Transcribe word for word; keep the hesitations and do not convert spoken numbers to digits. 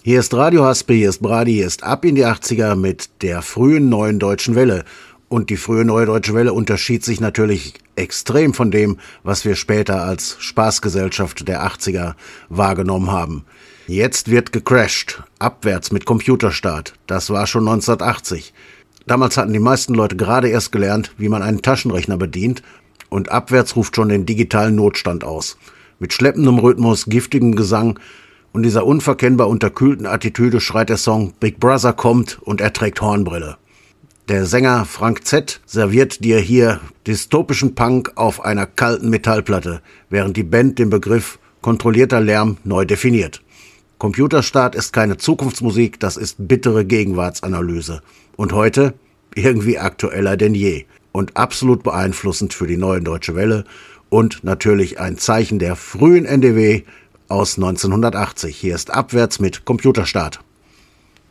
Hier ist Radio Haspe, hier ist Brady, hier ist Ab in die achtziger mit der frühen Neuen Deutschen Welle. Und die frühe Neue Deutsche Welle unterschied sich natürlich extrem von dem, was wir später als Spaßgesellschaft der achtziger wahrgenommen haben. Jetzt wird gecrashed, abwärts mit Computerstart. Das war schon neunzehnhundertachtzig. Damals hatten die meisten Leute gerade erst gelernt, wie man einen Taschenrechner bedient, und abwärts ruft schon den digitalen Notstand aus. Mit schleppendem Rhythmus, giftigem Gesang und dieser unverkennbar unterkühlten Attitüde schreit der Song Big Brother kommt und er trägt Hornbrille. Der Sänger Frank Z. serviert dir hier dystopischen Punk auf einer kalten Metallplatte, während die Band den Begriff kontrollierter Lärm neu definiert. Computerstart ist keine Zukunftsmusik, das ist bittere Gegenwartsanalyse. Und heute irgendwie aktueller denn je und absolut beeinflussend für die Neue Deutsche Welle und natürlich ein Zeichen der frühen N D W aus neunzehnhundertachtzig. Hier ist Abwärts mit Computerstart.